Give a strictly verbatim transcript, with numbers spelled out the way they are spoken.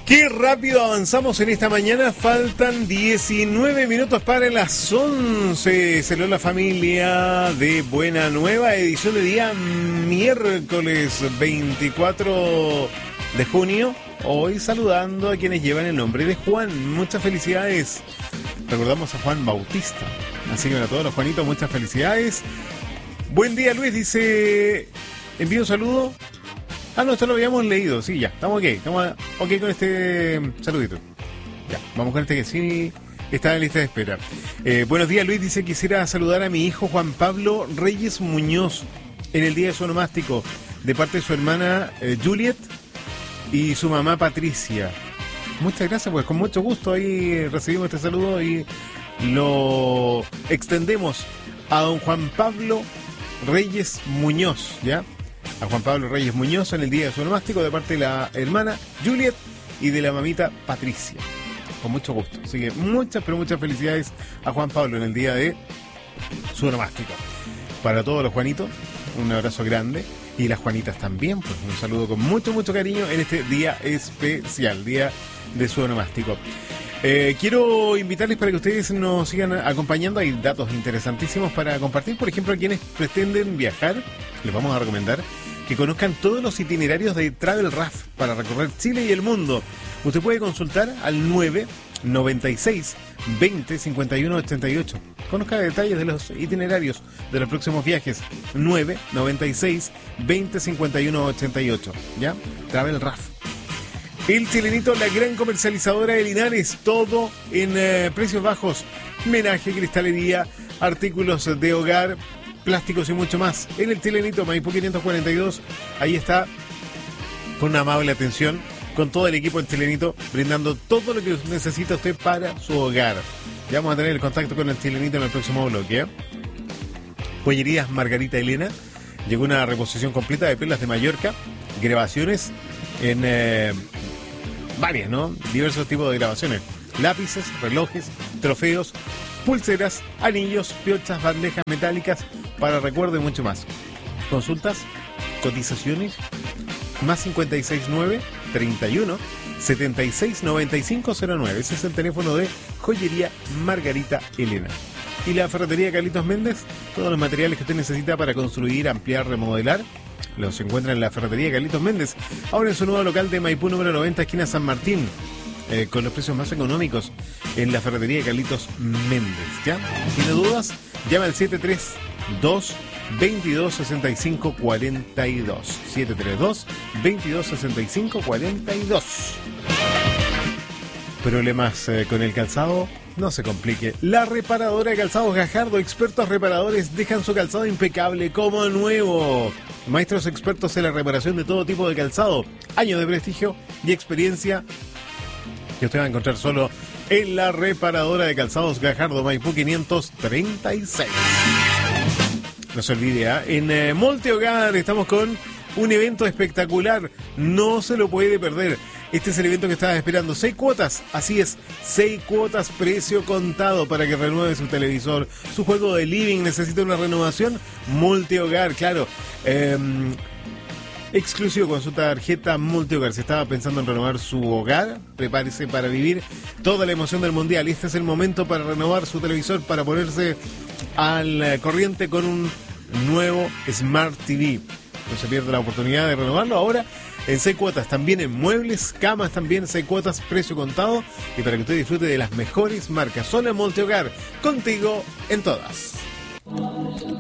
Qué rápido avanzamos en esta mañana, faltan diecinueve minutos para las once. Saludos a la familia de Buena Nueva, edición de día miércoles veinticuatro de junio. Hoy saludando a quienes llevan el nombre de Juan, muchas felicidades. Recordamos a Juan Bautista, así que para todos los Juanitos, muchas felicidades. Buen día Luis, dice, envío un saludo. Ah, no, esto lo habíamos leído, sí, ya, estamos ok, estamos ok con este saludito. Ya, vamos con este que sí está en lista de espera. Eh, buenos días Luis, dice, quisiera saludar a mi hijo Juan Pablo Reyes Muñoz en el día de su onomástico, de parte de su hermana eh, Juliet y su mamá Patricia. Muchas gracias, pues con mucho gusto ahí recibimos este saludo y lo extendemos a don Juan Pablo Reyes Muñoz, ¿ya? A Juan Pablo Reyes Muñoz en el día de su onomástico de parte de la hermana Juliet y de la mamita Patricia. Con mucho gusto. Así que muchas, pero muchas felicidades a Juan Pablo en el día de su onomástico. Para todos los Juanitos, un abrazo grande. Y las Juanitas también, pues un saludo con mucho, mucho cariño en este día especial, día de su onomástico. Eh, quiero invitarles para que ustedes nos sigan acompañando. Hay datos interesantísimos para compartir. Por ejemplo, a quienes pretenden viajar, les vamos a recomendar que conozcan todos los itinerarios de Travel R A F para recorrer Chile y el mundo. Usted puede consultar al nueve noventa y seis veinte cincuenta y uno ochenta y ocho. Conozca detalles de los itinerarios de los próximos viajes. nueve noventa y seis veinte cincuenta y uno ochenta y ocho. ¿Ya? Travel R A F. El Chilenito, la gran comercializadora de Linares, todo en eh, precios bajos, menaje, cristalería, artículos de hogar, plásticos y mucho más. En el Chilenito, Maipú quinientos cuarenta y dos, ahí está, con una amable atención, con todo el equipo del Chilenito, brindando todo lo que necesita usted para su hogar. Ya vamos a tener el contacto con el Chilenito en el próximo bloque. ¿eh? Joyerías Margarita Elena, llegó una reposición completa de perlas de Mallorca, grabaciones en... Eh, varias, ¿no? Diversos tipos de grabaciones. Lápices, relojes, trofeos, pulseras, anillos, piochas, bandejas metálicas, para recuerdo y mucho más. Consultas, cotizaciones, más cincuenta y seis nueve, treinta y uno, setenta y seis, noventa y cinco cero nueve. Ese es el teléfono de Joyería Margarita Elena. Y la ferretería Carlitos Méndez, todos los materiales que usted necesita para construir, ampliar, remodelar, los encuentra en la ferretería Carlitos Méndez, ahora en su nuevo local de Maipú número noventa, esquina San Martín, eh, con los precios más económicos en la ferretería Carlitos Méndez. ¿Ya? ¿Tiene dudas? Llama al siete tres dos, veintidós, sesenta y cinco, cuarenta y dos. siete tres dos, veintidós, sesenta y cinco, cuarenta y dos. Problemas eh, con el calzado, no se complique. La reparadora de calzados Gajardo, expertos reparadores, dejan su calzado impecable como nuevo. Maestros expertos en la reparación de todo tipo de calzado. Años de prestigio y experiencia que usted va a encontrar solo en la reparadora de calzados Gajardo, Maipú quinientos treinta y seis. No se olvide, ¿eh? en eh, Multihogar estamos con un evento espectacular. No se lo puede perder. Este es el evento que estabas esperando. Seis cuotas, así es, seis cuotas, precio contado para que renueve su televisor. Su juego de living necesita una renovación. Multihogar, claro. Eh, exclusivo con su tarjeta Multihogar. Si estaba pensando en renovar su hogar, prepárese para vivir toda la emoción del mundial. Y este es el momento para renovar su televisor, para ponerse al corriente con un nuevo Smart T V. No se pierda la oportunidad de renovarlo ahora en seis cuotas, también en muebles, camas también, seis cuotas, precio contado, y para que usted disfrute de las mejores marcas. Solo en Multihogar, contigo en todas.